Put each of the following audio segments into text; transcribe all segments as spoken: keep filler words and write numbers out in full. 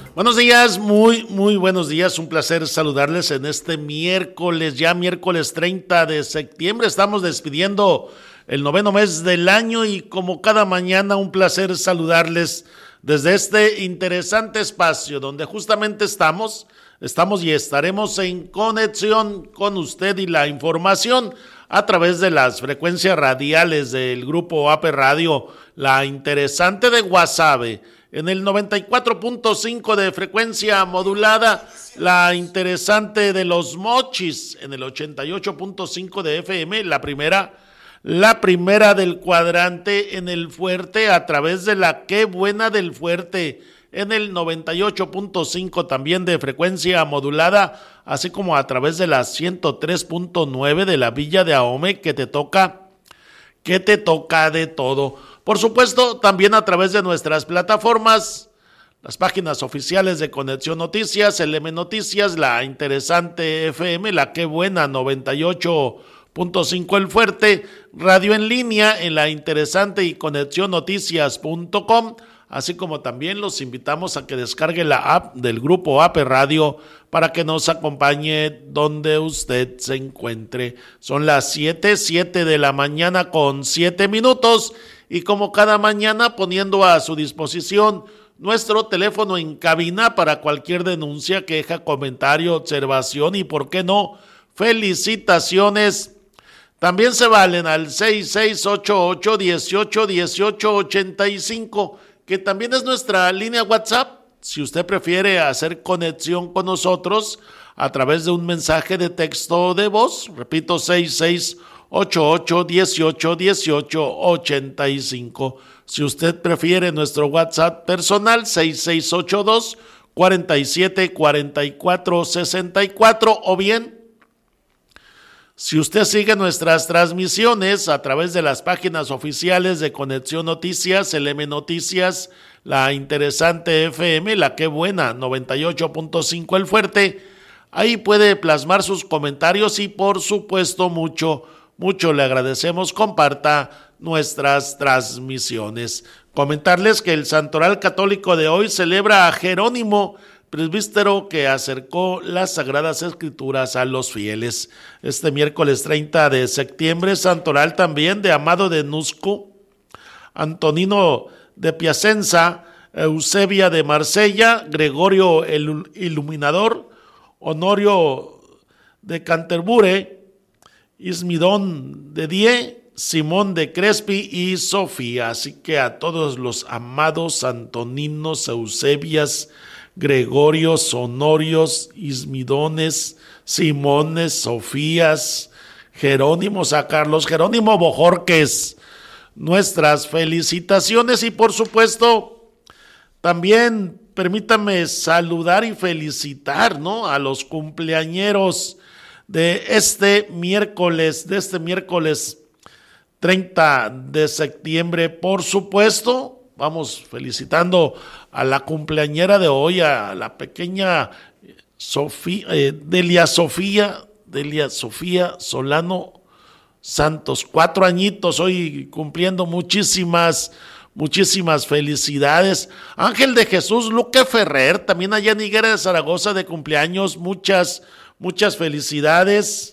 Buenos días, muy, muy buenos días. Un placer saludarles en este miércoles, ya miércoles treinta de septiembre. Estamos despidiendo el noveno mes del año y como cada mañana un placer saludarles desde este interesante espacio donde justamente estamos, estamos y estaremos en conexión con usted y la información a través de las frecuencias radiales del grupo A P Radio, la interesante de Guasave, en el noventa y cuatro punto cinco de frecuencia modulada, la interesante de Los Mochis, en el ochenta y ocho punto cinco de F M, la primera, la primera del cuadrante en el Fuerte, a través de la Qué Buena del Fuerte, en el noventa y ocho punto cinco también de frecuencia modulada, así como a través de la ciento tres punto nueve de la Villa de Ahome, que te toca, que te toca de todo. Por supuesto, también a través de nuestras plataformas, las páginas oficiales de Conexión Noticias, L M Noticias, la interesante F M, la Qué Buena noventa y ocho punto cinco El Fuerte, radio en línea en la interesante y conexión noticias punto com, así como también los invitamos a que descargue la app del grupo A P Radio para que nos acompañe donde usted se encuentre. Son las siete, siete de la mañana con siete minutos y como cada mañana poniendo a su disposición nuestro teléfono en cabina para cualquier denuncia, queja, comentario, observación y por qué no, felicitaciones. También se valen al seis seis ocho ocho, dieciocho, dieciocho, ochenta y cinco, que también es nuestra línea WhatsApp, si usted prefiere hacer conexión con nosotros a través de un mensaje de texto de voz, repito, seis seis ocho ocho, dieciocho, dieciocho, ochenta y cinco. Si usted prefiere nuestro WhatsApp personal, seis seis ocho dos, cuarenta y siete, cuarenta y cuatro, sesenta y cuatro, o bien, si usted sigue nuestras transmisiones a través de las páginas oficiales de Conexión Noticias, L M Noticias, la interesante F M, la Qué Buena noventa y ocho punto cinco El Fuerte, ahí puede plasmar sus comentarios y por supuesto mucho, mucho le agradecemos, comparta nuestras transmisiones. Comentarles que el Santoral Católico de hoy celebra a Jerónimo, presbítero que acercó las Sagradas Escrituras a los fieles. Este miércoles treinta de septiembre, santoral también de Amado de Nusco, Antonino de Piacenza, Eusebia de Marsella, Gregorio el Iluminador, Honorio de Canterbury, Ismidón de Die, Simón de Crespi y Sofía. Así que a todos los amados Antoninos, Eusebias, Gregorios, Honorios, Ismidones, Simones, Sofías, Jerónimos, a Carlos Jerónimo Bojorques, nuestras felicitaciones y por supuesto también permítame saludar y felicitar, ¿no?, a los cumpleañeros de este miércoles, de este miércoles treinta de septiembre, por supuesto. Vamos felicitando a la cumpleañera de hoy, a la pequeña Sofía, eh, Delia Sofía, Delia Sofía Solano Santos, cuatro añitos hoy cumpliendo. Muchísimas, muchísimas felicidades. Ángel de Jesús Luque Ferrer, también allá en Higuera de Zaragoza, de cumpleaños, muchas, muchas felicidades.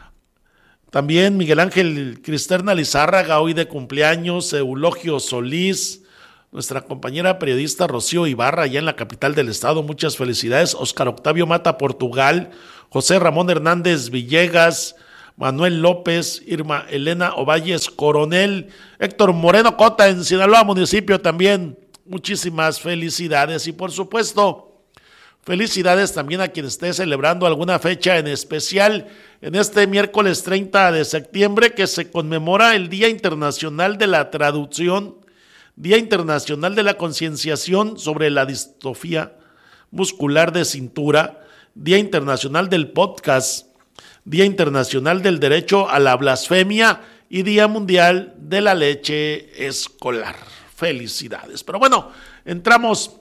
También Miguel Ángel Cristerna Lizárraga, hoy de cumpleaños. Eulogio Solís, nuestra compañera periodista Rocío Ibarra, allá en la capital del estado, muchas felicidades. Oscar Octavio Mata Portugal, José Ramón Hernández Villegas, Manuel López, Irma Elena Ovalles Coronel, Héctor Moreno Cota en Sinaloa municipio también, muchísimas felicidades. Y por supuesto, felicidades también a quien esté celebrando alguna fecha en especial en este miércoles treinta de septiembre, que se conmemora el Día Internacional de la Traducción, Día Internacional de la Concienciación sobre la Distrofia Muscular de Cintura, Día Internacional del Podcast, Día Internacional del Derecho a la Blasfemia y Día Mundial de la Leche Escolar. Felicidades. Pero bueno, entramos,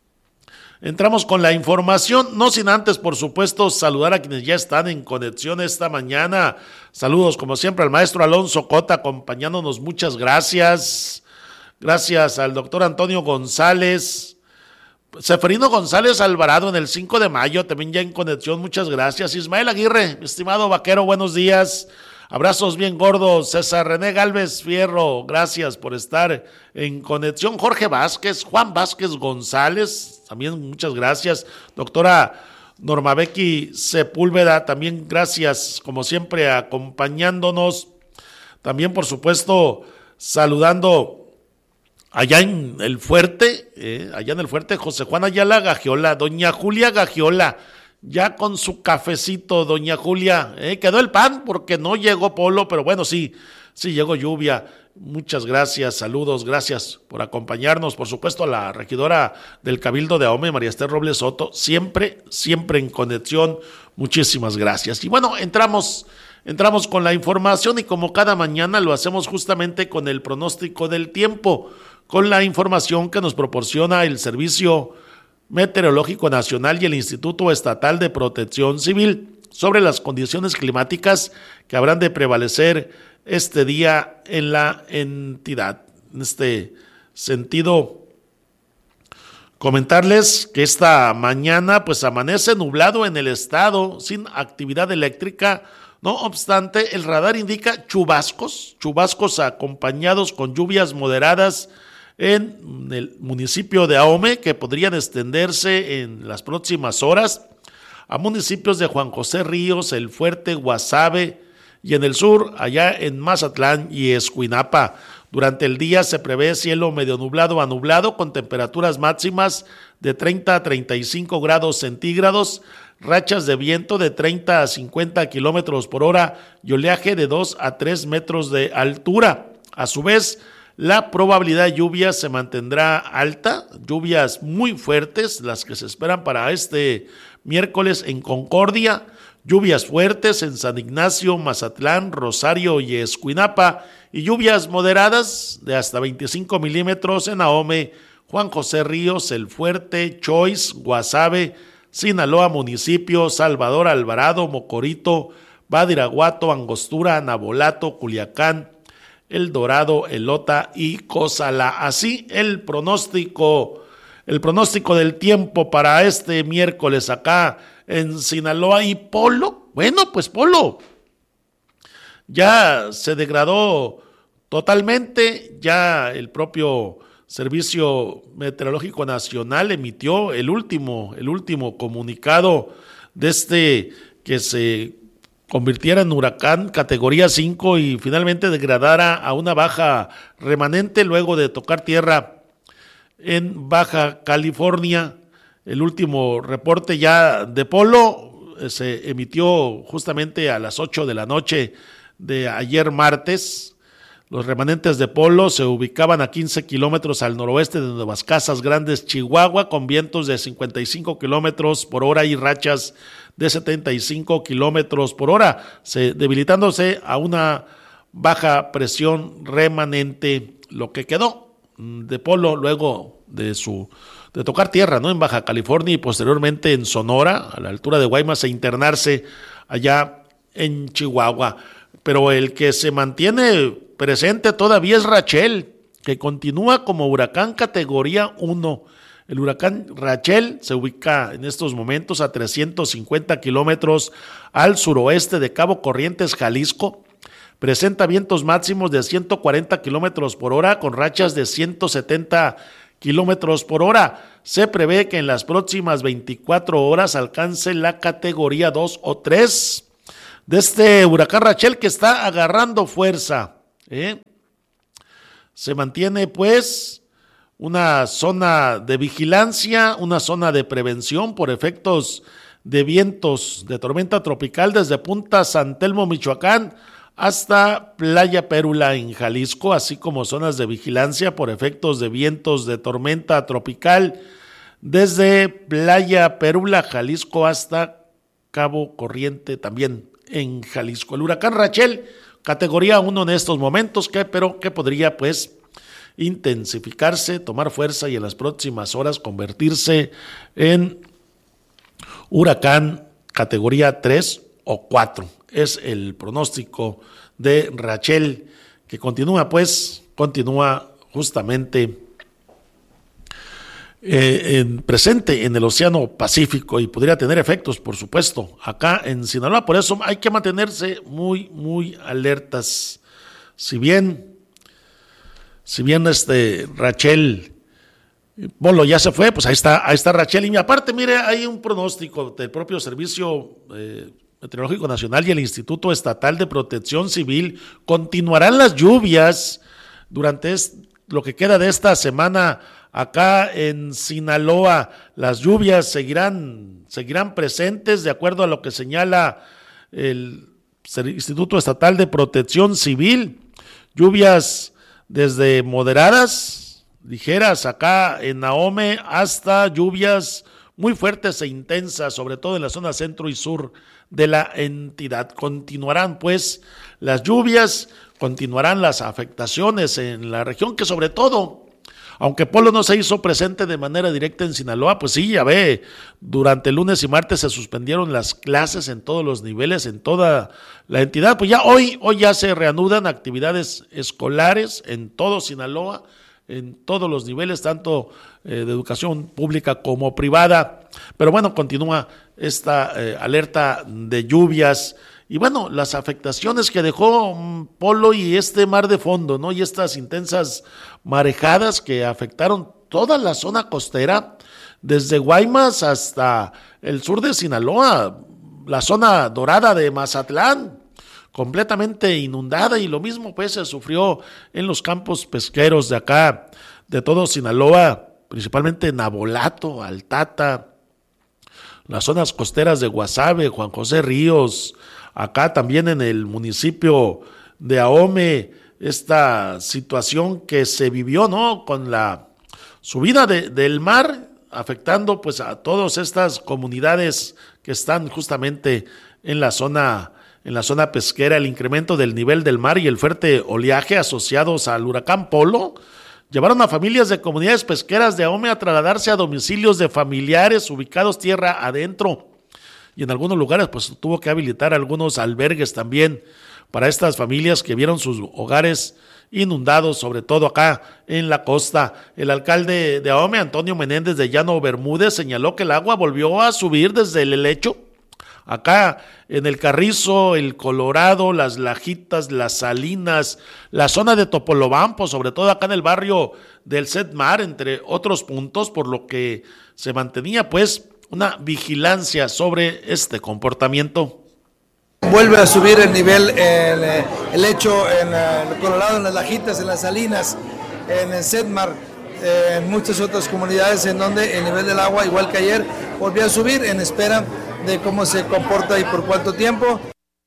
entramos con la información, no sin antes, por supuesto, saludar a quienes ya están en conexión esta mañana. Saludos, como siempre, al maestro Alonso Cota, acompañándonos, muchas gracias. Gracias al doctor Antonio González, Seferino González Alvarado en el cinco de mayo, también ya en conexión, muchas gracias. Ismael Aguirre, estimado vaquero, buenos días. Abrazos bien gordos. César René Galvez Fierro, gracias por estar en conexión. Jorge Vázquez, Juan Vázquez González, también muchas gracias. Doctora Norma Becky Sepúlveda, también gracias, como siempre, acompañándonos. También, por supuesto, saludando allá en el Fuerte, eh, allá en el Fuerte, José Juan Ayala Gagiola, doña Julia Gagiola, ya con su cafecito, doña Julia, eh, quedó el pan porque no llegó Polo, pero bueno, sí, sí llegó lluvia. Muchas gracias, saludos, gracias por acompañarnos, por supuesto a la regidora del Cabildo de Ahome, María Esther Robles Soto, siempre, siempre en conexión, muchísimas gracias. Y bueno, entramos... Entramos con la información y como cada mañana lo hacemos justamente con el pronóstico del tiempo, con la información que nos proporciona el Servicio Meteorológico Nacional y el Instituto Estatal de Protección Civil sobre las condiciones climáticas que habrán de prevalecer este día en la entidad. En este sentido, comentarles que esta mañana pues amanece nublado en el estado sin actividad eléctrica. No obstante, el radar indica chubascos, chubascos acompañados con lluvias moderadas en el municipio de Ahome que podrían extenderse en las próximas horas a municipios de Juan José Ríos, El Fuerte, Guasave y en el sur, allá en Mazatlán y Escuinapa. Durante el día se prevé cielo medio nublado a nublado con temperaturas máximas de treinta a treinta y cinco grados centígrados, rachas de viento de treinta a cincuenta kilómetros por hora y oleaje de dos a tres metros de altura. A su vez, la probabilidad de lluvias se mantendrá alta, lluvias muy fuertes, las que se esperan para este miércoles en Concordia, lluvias fuertes en San Ignacio, Mazatlán, Rosario y Escuinapa, y lluvias moderadas de hasta veinticinco milímetros en Ahome, Juan José Ríos, El Fuerte, Choice, Guasave, Sinaloa municipio, Salvador Alvarado, Mocorito, Badiraguato, Angostura, Nabolato, Culiacán, El Dorado, Elota y Cozalá. Así el pronóstico, el pronóstico del tiempo para este miércoles acá en Sinaloa. Y Polo, bueno pues Polo ya se degradó totalmente, ya el propio Servicio Meteorológico Nacional emitió el último, el último comunicado de este que se convirtiera en huracán categoría cinco y finalmente degradara a una baja remanente luego de tocar tierra en Baja California. El último reporte ya de Polo eh, se emitió justamente a las ocho de la noche de ayer martes. Los remanentes de Polo se ubicaban a quince kilómetros al noroeste de Nuevas Casas Grandes, Chihuahua, con vientos de cincuenta y cinco kilómetros por hora y rachas de setenta y cinco kilómetros por hora, se, debilitándose a una baja presión remanente, lo que quedó de Polo luego de su de tocar tierra, ¿no? En Baja California y posteriormente en Sonora, a la altura de Guaymas, e internarse allá en Chihuahua. Pero el que se mantiene presente todavía es Rachel, que continúa como huracán categoría uno. El huracán Rachel se ubica en estos momentos a trescientos cincuenta kilómetros al suroeste de Cabo Corrientes, Jalisco. Presenta vientos máximos de ciento cuarenta kilómetros por hora con rachas de ciento setenta kilómetros por hora. Se prevé que en las próximas veinticuatro horas alcance la categoría dos o tres de este huracán Rachel, que está agarrando fuerza. ¿eh? Se mantiene pues una zona de vigilancia, una zona de prevención por efectos de vientos de tormenta tropical desde Punta San Telmo, Michoacán, hasta Playa Pérula en Jalisco, así como zonas de vigilancia por efectos de vientos de tormenta tropical desde Playa Pérula, Jalisco, hasta Cabo Corriente también en Jalisco. El huracán Rachel, categoría uno en estos momentos, que, pero que podría pues intensificarse, tomar fuerza y en las próximas horas convertirse en huracán categoría tres o cuatro. Es el pronóstico de Rachel, que continúa pues, continúa justamente eh, en, presente en el Océano Pacífico y podría tener efectos, por supuesto, acá en Sinaloa. Por eso hay que mantenerse muy, muy alertas. Si bien, si bien este Rachel Bolo ya se fue, pues ahí está, ahí está Rachel. Y aparte, mire, hay un pronóstico del propio Servicio eh, Meteorológico Nacional y el Instituto Estatal de Protección Civil. Continuarán las lluvias durante este, lo que queda de esta semana acá en Sinaloa. Las lluvias seguirán, seguirán presentes de acuerdo a lo que señala el Instituto Estatal de Protección Civil. Lluvias desde moderadas, ligeras acá en Ahome, hasta lluvias muy fuertes e intensas, sobre todo en la zona centro y sur de la entidad. Continuarán pues las lluvias, continuarán las afectaciones en la región, que sobre todo, aunque Polo no se hizo presente de manera directa en Sinaloa, pues sí, ya ve, durante el lunes y martes se suspendieron las clases en todos los niveles, en toda la entidad. Pues ya hoy, hoy ya se reanudan actividades escolares en todo Sinaloa, en todos los niveles, tanto eh, de educación pública como privada. Pero bueno, continúa esta eh, alerta de lluvias y bueno, las afectaciones que dejó um, Polo y este mar de fondo, ¿no? Y estas intensas marejadas que afectaron toda la zona costera, desde Guaymas hasta el sur de Sinaloa, la zona dorada de Mazatlán, completamente inundada, y lo mismo pues se sufrió en los campos pesqueros de acá, de todo Sinaloa, principalmente Nabolato, Altata, las zonas costeras de Guasave, Juan José Ríos, acá también en el municipio de Ahome, esta situación que se vivió, ¿no? Con la subida de, del mar, afectando pues a todas estas comunidades que están justamente en la zona, en la zona pesquera. El incremento del nivel del mar y el fuerte oleaje asociados al huracán Polo llevaron a familias de comunidades pesqueras de Ahome a trasladarse a domicilios de familiares ubicados tierra adentro. Y en algunos lugares pues tuvo que habilitar algunos albergues también para estas familias que vieron sus hogares inundados, sobre todo acá en la costa. El alcalde de Ahome, Antonio Menéndez de Llano Bermúdez, señaló que el agua volvió a subir desde el lecho. Acá en el Carrizo, el Colorado, las Lajitas, las Salinas, la zona de Topolobampo, sobre todo acá en el barrio del Setmar, entre otros puntos, por lo que se mantenía pues una vigilancia sobre este comportamiento. Vuelve a subir el nivel en el lecho, en el Colorado, en las Lajitas, en las Salinas, en el Setmar, en muchas otras comunidades en donde el nivel del agua, igual que ayer, volvió a subir en espera de cómo se comporta y por cuánto tiempo.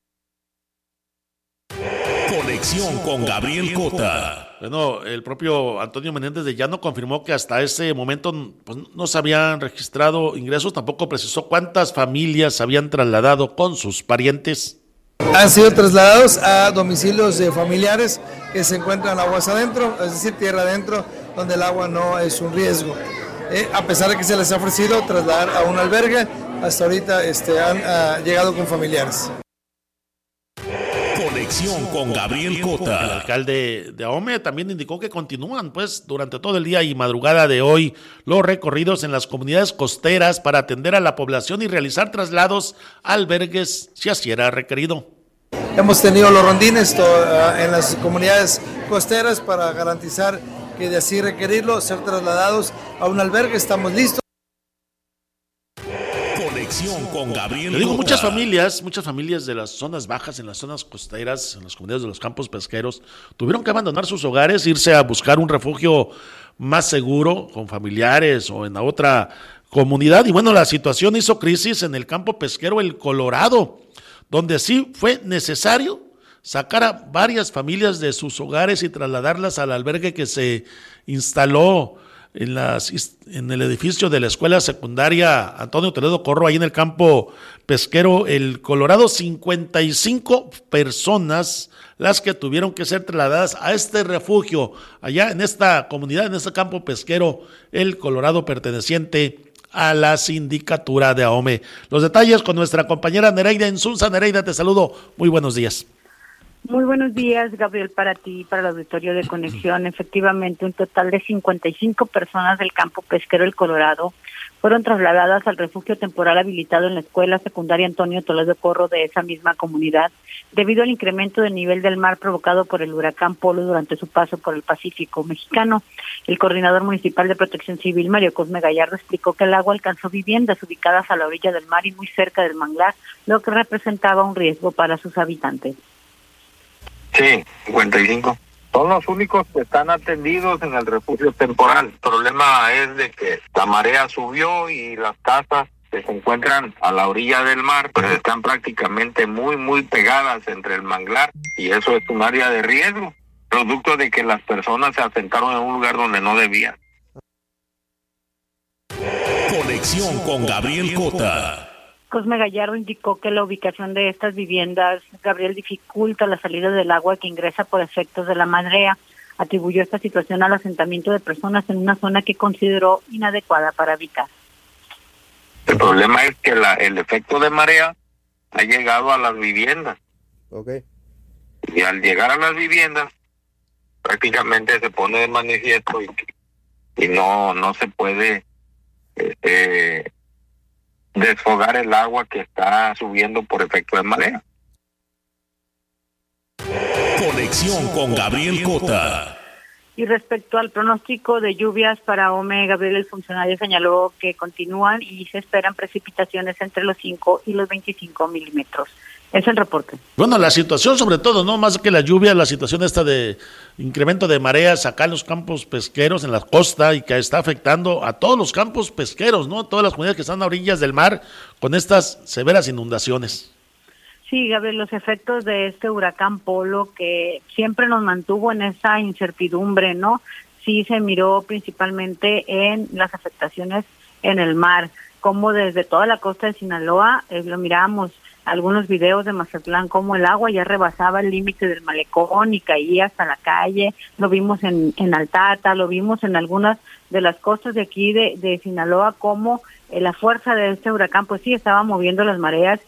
Conexión con Gabriel Cota. Bueno, el propio Antonio Menéndez de Llano confirmó que hasta ese momento pues, no se habían registrado ingresos, tampoco precisó cuántas familias se habían trasladado con sus parientes. Han sido trasladados a domicilios de familiares que se encuentran aguas adentro, es decir, tierra adentro, donde el agua no es un riesgo. Eh, a pesar de que se les ha ofrecido trasladar a un albergue, hasta ahorita este, han uh, llegado con familiares. Conexión con Gabriel Cota. El alcalde de Ahome también indicó que continúan pues durante todo el día y madrugada de hoy los recorridos en las comunidades costeras para atender a la población y realizar traslados a albergues si así era requerido. Hemos tenido los rondines to, uh, en las comunidades costeras para garantizar que de así requerirlo, ser trasladados a un albergue. Estamos listos. Con Gabriel. Le digo, muchas familias, muchas familias de las zonas bajas, en las zonas costeras, en las comunidades de los campos pesqueros, tuvieron que abandonar sus hogares, irse a buscar un refugio más seguro con familiares o en la otra comunidad. Y bueno, la situación hizo crisis en el campo pesquero El Colorado, donde sí fue necesario sacar a varias familias de sus hogares y trasladarlas al albergue que se instaló en, las, en el edificio de la escuela secundaria Antonio Toledo Corro, ahí en el campo pesquero El Colorado. Cincuenta y cinco personas las que tuvieron que ser trasladadas a este refugio, allá en esta comunidad, en este campo pesquero El Colorado, perteneciente a la sindicatura de Ahome. Los detalles con nuestra compañera Nereida Insunza. Nereida, te saludo, muy buenos días. Muy buenos días, Gabriel, para ti y para el auditorio de Conexión. Efectivamente, un total de cincuenta y cinco personas del campo pesquero El Colorado fueron trasladadas al refugio temporal habilitado en la escuela secundaria Antonio Toledo Corro de esa misma comunidad, debido al incremento del nivel del mar provocado por el huracán Polo durante su paso por el Pacífico mexicano. El coordinador municipal de Protección Civil, Mario Cosme Gallardo, explicó que el agua alcanzó viviendas ubicadas a la orilla del mar y muy cerca del manglar, lo que representaba un riesgo para sus habitantes. Sí, cincuenta y cinco. Son los únicos que están atendidos en el refugio temporal. El problema es de que la marea subió y las casas que se encuentran a la orilla del mar, pues están prácticamente muy, muy pegadas entre el manglar, y eso es un área de riesgo, producto de que las personas se asentaron en un lugar donde no debían. Conexión con Gabriel Cota. Cosme Gallardo indicó que la ubicación de estas viviendas, Gabriel, dificulta la salida del agua que ingresa por efectos de la marea. Atribuyó esta situación al asentamiento de personas en una zona que consideró inadecuada para habitar. El problema es que la, el efecto de marea ha llegado a las viviendas. Okay. Y al llegar a las viviendas, prácticamente se pone de manifiesto y, y no, no se puede este, desfogar el agua que está subiendo por efecto de marea. Conexión con Gabriel Cota. Y respecto al pronóstico de lluvias para Ahome, Gabriel, el funcionario señaló que continúan y se esperan precipitaciones entre los cinco y los veinticinco milímetros. Es el reporte. Bueno, la situación sobre todo, no más que la lluvia, la situación esta de incremento de mareas acá en los campos pesqueros, en la costa, y que está afectando a todos los campos pesqueros, ¿no? Todas las comunidades que están a orillas del mar con estas severas inundaciones. Sí, Gabriel, los efectos de este huracán Polo que siempre nos mantuvo en esa incertidumbre, ¿no? Sí se miró principalmente en las afectaciones en el mar, como desde toda la costa de Sinaloa, eh, lo miramos, algunos videos de Mazatlán, como el agua ya rebasaba el límite del malecón y caía hasta la calle, lo vimos en, en Altata, lo vimos en algunas de las costas de aquí de, de Sinaloa, como eh, la fuerza de este huracán, pues sí, estaba moviendo las mareas,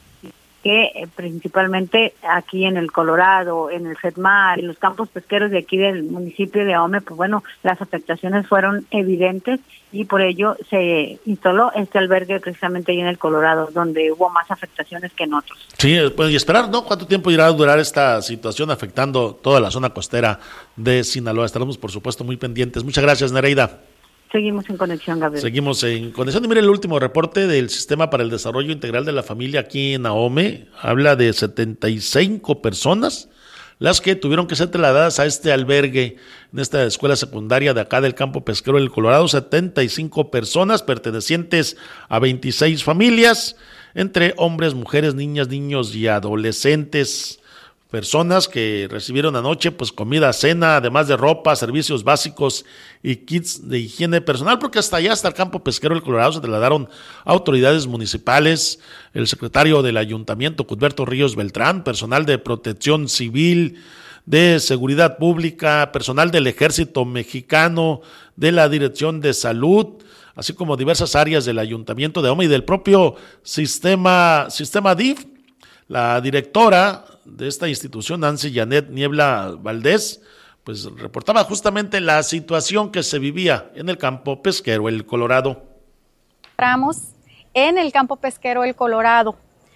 que eh, principalmente aquí en el Colorado, en el Sedmar, en los campos pesqueros de aquí del municipio de Ahome, pues bueno, las afectaciones fueron evidentes y por ello se instaló este albergue precisamente ahí en el Colorado, donde hubo más afectaciones que en otros. Sí, pues y esperar, ¿no? ¿Cuánto tiempo irá a durar esta situación afectando toda la zona costera de Sinaloa? Estaremos, por supuesto, muy pendientes. Muchas gracias, Nereida. Seguimos en conexión, Gabriel. Seguimos en conexión. Y mire, el último reporte del Sistema para el Desarrollo Integral de la Familia aquí en Ahome habla de setenta y cinco personas las que tuvieron que ser trasladadas a este albergue en esta escuela secundaria de acá del campo pesquero del Colorado. setenta y cinco personas pertenecientes a veintiséis familias, entre hombres, mujeres, niñas, niños y adolescentes. Personas que recibieron anoche pues comida, cena, además de ropa, servicios básicos y kits de higiene personal, porque hasta allá, hasta el campo pesquero del Colorado, se trasladaron autoridades municipales, el secretario del ayuntamiento, Cuthberto Ríos Beltrán, personal de protección civil, de seguridad pública, personal del ejército mexicano, de la dirección de salud, así como diversas áreas del ayuntamiento de Ahome y del propio sistema, sistema D I F. La directora de esta institución, Nancy Janet Niebla Valdés, pues reportaba justamente la situación que se vivía en el campo pesquero El Colorado. Entramos en el campo pesquero El Colorado,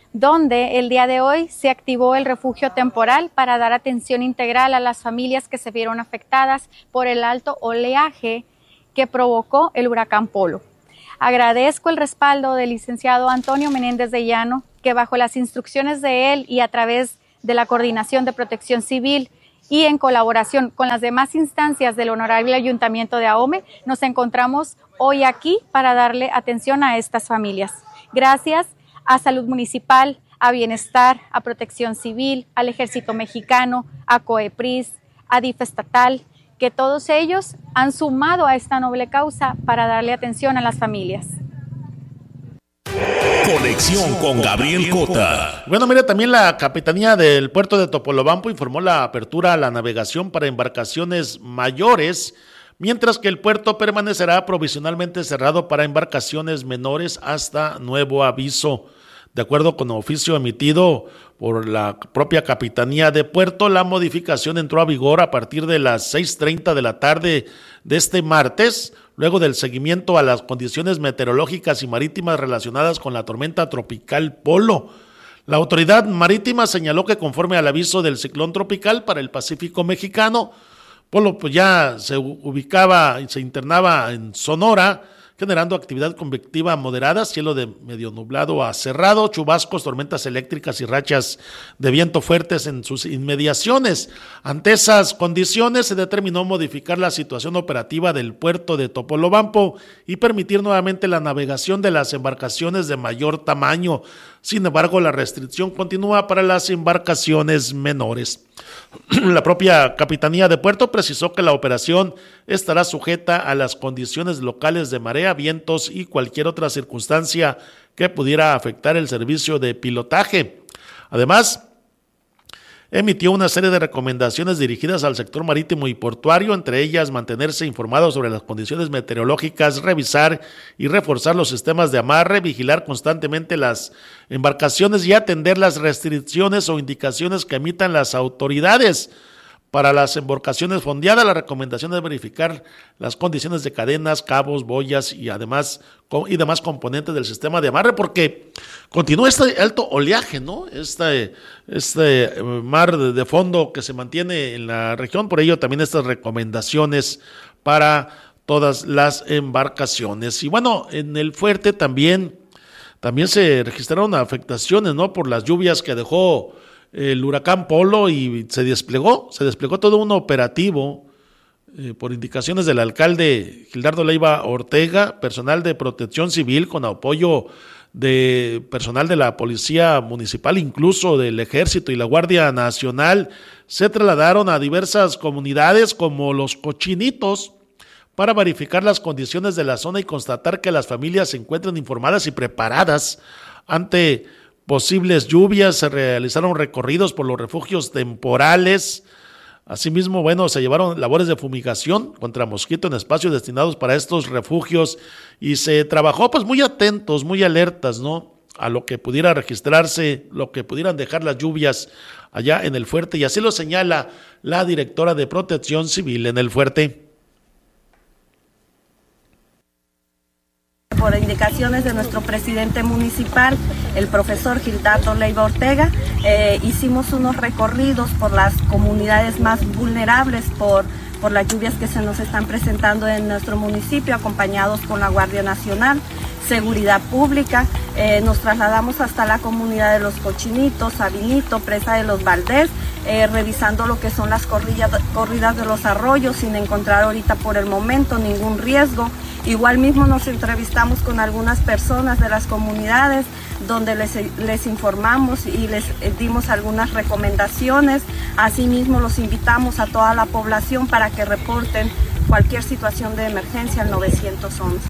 donde el día de hoy se activó el refugio temporal para dar atención integral a las familias que se vieron afectadas por el alto oleaje que provocó el huracán Polo. Agradezco el respaldo del licenciado Antonio Menéndez de Llano, que bajo las instrucciones de él y a través de la Coordinación de Protección Civil y en colaboración con las demás instancias del Honorable Ayuntamiento de Ahome, nos encontramos hoy aquí para darle atención a estas familias. Gracias a Salud Municipal, a Bienestar, a Protección Civil, al Ejército Mexicano, a COEPRIS, a D I F estatal, que todos ellos han sumado a esta noble causa para darle atención a las familias. Conexión con Gabriel Cota. Bueno, mire, también la Capitanía del Puerto de Topolobampo informó la apertura a la navegación para embarcaciones mayores, mientras que el puerto permanecerá provisionalmente cerrado para embarcaciones menores hasta nuevo aviso. De acuerdo con el oficio emitido por la propia Capitanía de Puerto. La modificación entró a vigor a partir de las seis treinta de la tarde de este martes, luego del seguimiento a las condiciones meteorológicas y marítimas relacionadas con la tormenta tropical Polo. La autoridad marítima señaló que conforme al aviso del ciclón tropical para el Pacífico mexicano, Polo pues ya se ubicaba y se internaba en Sonora, generando actividad convectiva moderada, cielo de medio nublado a cerrado, chubascos, tormentas eléctricas y rachas de viento fuertes en sus inmediaciones. Ante esas condiciones se determinó modificar la situación operativa del puerto de Topolobampo y permitir nuevamente la navegación de las embarcaciones de mayor tamaño. Sin embargo, la restricción continúa para las embarcaciones menores. La propia Capitanía de Puerto precisó que la operación estará sujeta a las condiciones locales de marea, vientos y cualquier otra circunstancia que pudiera afectar el servicio de pilotaje. Además, emitió una serie de recomendaciones dirigidas al sector marítimo y portuario, entre ellas mantenerse informados sobre las condiciones meteorológicas, revisar y reforzar los sistemas de amarre, vigilar constantemente las embarcaciones y atender las restricciones o indicaciones que emitan las autoridades. Para las embarcaciones fondeadas, la recomendación es verificar las condiciones de cadenas, cabos, boyas y además y demás componentes del sistema de amarre, porque continúa este alto oleaje, ¿no? Este, este mar de fondo que se mantiene en la región, por ello también estas recomendaciones para todas las embarcaciones. Y bueno, en el fuerte también, también se registraron afectaciones, ¿no? Por las lluvias que dejó el huracán Polo y se desplegó, se desplegó todo un operativo eh, por indicaciones del alcalde Gildardo Leiva Ortega, personal de protección civil con apoyo de personal de la policía municipal, incluso del ejército y la Guardia Nacional, se trasladaron a diversas comunidades como Los Cochinitos para verificar las condiciones de la zona y constatar que las familias se encuentran informadas y preparadas ante posibles lluvias. Se realizaron recorridos por los refugios temporales. Asimismo, bueno, se llevaron labores de fumigación contra mosquito en espacios destinados para estos refugios y se trabajó pues muy atentos, muy alertas, ¿no? A lo que pudiera registrarse, lo que pudieran dejar las lluvias allá en el fuerte, y así lo señala la directora de Protección Civil en el fuerte. Por indicaciones de nuestro presidente municipal, el profesor Gildardo Leiva Ortega, eh, hicimos unos recorridos por las comunidades más vulnerables por, por las lluvias que se nos están presentando en nuestro municipio, acompañados con la Guardia Nacional, Seguridad Pública. Eh, nos trasladamos hasta la comunidad de Los Cochinitos, Sabinito, Presa de los Valdés, eh, revisando lo que son las corrillas, corridas de los arroyos, sin encontrar ahorita por el momento ningún riesgo. Igual mismo nos entrevistamos con algunas personas de las comunidades donde les, les informamos y les dimos algunas recomendaciones. Asimismo los invitamos a toda la población para que reporten cualquier situación de emergencia al nueve once.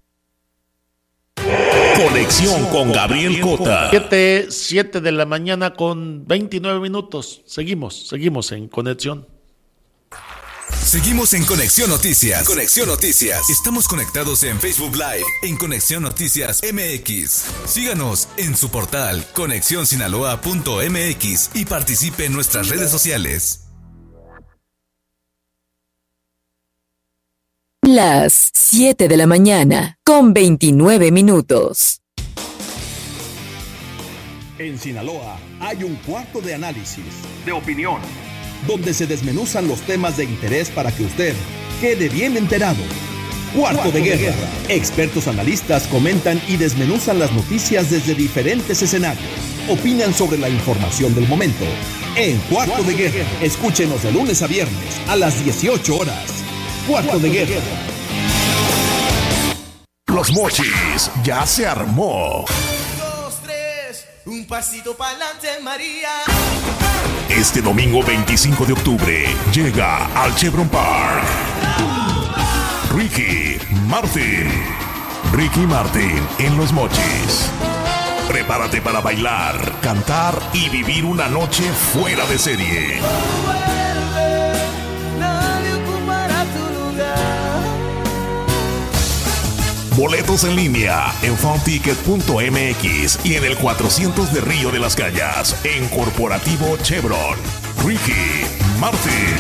Conexión con Gabriel Cota. siete de la mañana con veintinueve minutos. Seguimos, seguimos en conexión. Seguimos en Conexión Noticias. Conexión Noticias. Estamos conectados en Facebook Live en Conexión Noticias M X. Síganos en su portal conexión sinaloa punto m x y participe en nuestras redes sociales. Las siete de la mañana con veintinueve minutos. En Sinaloa hay un cuarto de análisis, de opinión, donde se desmenuzan los temas de interés para que usted quede bien enterado. Cuarto, Cuarto de, guerra. de Guerra. Expertos analistas comentan y desmenuzan las noticias desde diferentes escenarios. Opinan sobre la información del momento. En Cuarto, Cuarto de, Guerra. de Guerra. Escúchenos de lunes a viernes a las dieciocho horas. Cuarto, Cuarto de, de Guerra. Guerra. Los Mochis ya se armó. Dos, tres, un pasito para adelante, María. Este domingo veinticinco de octubre llega al Chevron Park Ricky Martin. Ricky Martin en Los Mochis. Prepárate para bailar, cantar y vivir una noche fuera de serie. Boletos en línea en funticket punto m x y en el cuatrocientos de Río de las Calles, en Corporativo Chevron. Ricky Martin.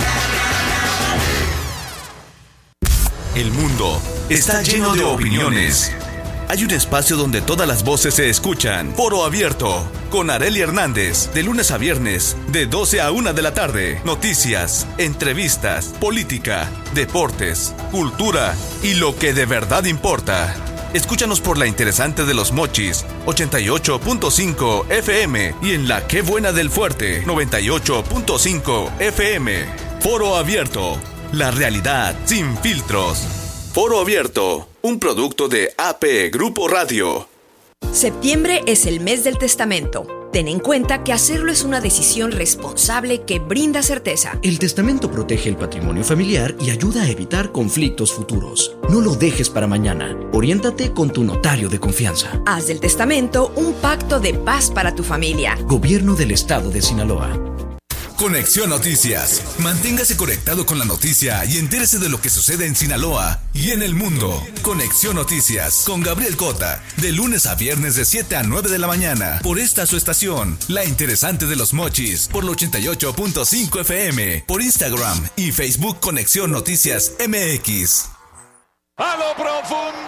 El mundo está lleno de opiniones. Hay un espacio donde todas las voces se escuchan. Foro Abierto, con Arely Hernández, de lunes a viernes, de doce a una de la tarde. Noticias, entrevistas, política, deportes, cultura y lo que de verdad importa. Escúchanos por la interesante de Los Mochis, ochenta y ocho punto cinco F M, y en la Qué Buena del Fuerte, noventa y ocho punto cinco F M. Foro Abierto, la realidad sin filtros. Foro Abierto, un producto de A P Grupo Radio. Septiembre es el mes del testamento. Ten en cuenta que hacerlo es una decisión responsable que brinda certeza. El testamento protege el patrimonio familiar y ayuda a evitar conflictos futuros. No lo dejes para mañana. Oriéntate con tu notario de confianza. Haz del testamento un pacto de paz para tu familia. Gobierno del Estado de Sinaloa. Conexión Noticias. Manténgase conectado con la noticia y entérese de lo que sucede en Sinaloa y en el mundo. Conexión Noticias con Gabriel Cota, de lunes a viernes de siete a nueve de la mañana, por esta su estación, La Interesante de Los Mochis, por la ochenta y ocho punto cinco F M, por Instagram y Facebook Conexión Noticias M X. A lo profundo.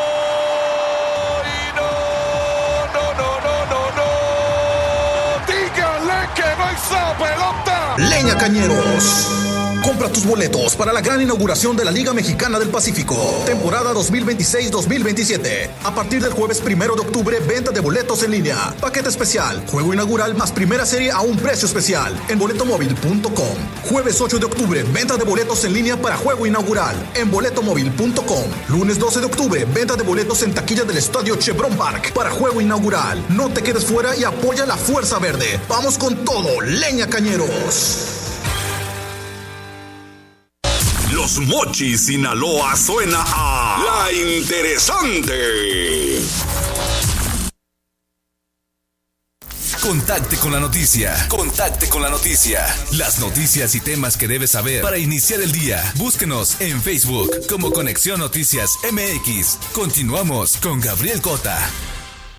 Y no, no, no, no, no, no. Dígale que no hay pelota. Leña Cañeros. Compra tus boletos para la gran inauguración de la Liga Mexicana del Pacífico, temporada dos mil veintiséis dos mil veintisiete. A partir del jueves primero de octubre, venta de boletos en línea. Paquete especial, juego inaugural más primera serie a un precio especial en boletomóvil punto com. Jueves ocho de octubre, venta de boletos en línea para juego inaugural en boletomóvil punto com. Lunes doce de octubre, venta de boletos en taquilla del Estadio Chevron Park para juego inaugural. No te quedes fuera y apoya la Fuerza Verde. Vamos con todo, Leña Cañeros. Los Mochis, Sinaloa suena a La Interesante. Contacte con la noticia. Contacte con la noticia. Las noticias y temas que debes saber para iniciar el día. Búsquenos en Facebook como Conexión Noticias M X. Continuamos con Gabriel Cota.